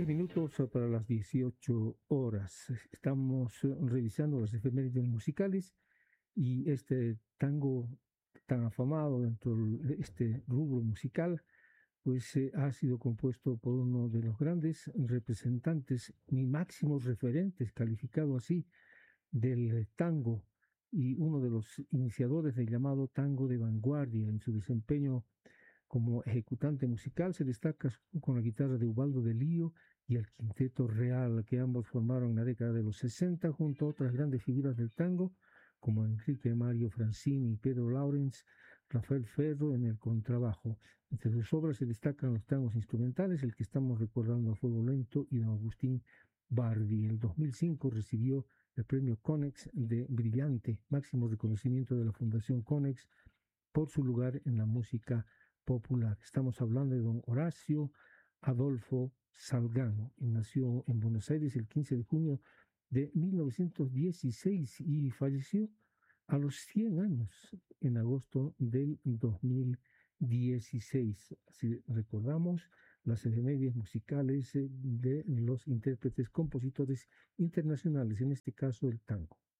10 minutos para las 18 horas. Estamos revisando las efemérides musicales y este tango tan afamado dentro de este rubro musical, pues ha sido compuesto por uno de los grandes representantes y máximos referentes, calificado así, del tango y uno de los iniciadores del llamado tango de vanguardia. En su desempeño como ejecutante musical se destaca con la guitarra de Ubaldo de Lío y el Quinteto Real, que ambos formaron en la década de los 60 junto a otras grandes figuras del tango como Enrique Mario Francini, Pedro Lawrence, Rafael Ferro en el contrabajo. Entre sus obras se destacan los tangos instrumentales, el que estamos recordando a Fuego Lento y Don Agustín Bardi. En el 2005 recibió el premio Conex de Brillante, máximo reconocimiento de la Fundación Conex por su lugar en la música popular. Estamos hablando de don Horacio Adolfo Salgano. Él nació en Buenos Aires el 15 de junio de 1916 y falleció a los 100 años en agosto del 2016. Así recordamos las efemérides musicales de los intérpretes, compositores internacionales, en este caso el tango.